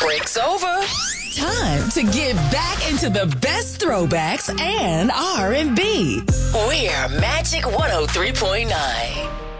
Break's over. Time to get back into the best throwbacks and R&B. We're Magic 103.9.